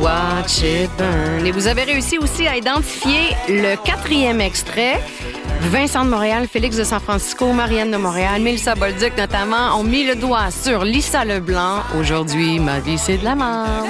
watch it burn. Et vous avez réussi aussi à identifier le 4e extrait. Vincent de Montréal, Félix de San Francisco, Marianne de Montréal, Mélissa Bolduc notamment ont mis le doigt sur Lisa Leblanc. Aujourd'hui, ma vie, c'est de la merde.